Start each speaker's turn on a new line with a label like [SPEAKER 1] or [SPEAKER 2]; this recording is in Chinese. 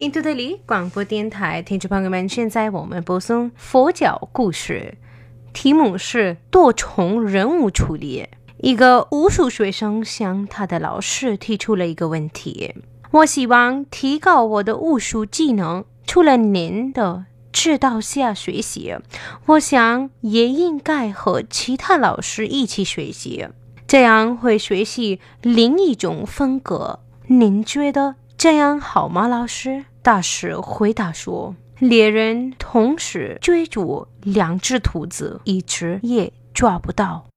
[SPEAKER 1] 印度德里广播电台听众朋友们，现在我们播送佛教故事，题目是多重任务处理。一个武术学生向他的老师提出了一个问题：我希望提高我的武术技能，除了您的指导下学习，我想也应该和其他老师一起学习，这样会学习另一种风格。您觉得这样好吗，老师？大师回答说，猎人同时追逐两只兔子，一只也抓不到。